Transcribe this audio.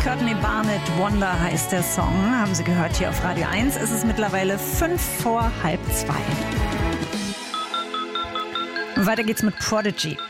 Courtney Barnett, Wonder heißt der Song. Haben Sie gehört hier auf Radio 1. Es ist mittlerweile 2:05. Weiter geht's mit Prodigy.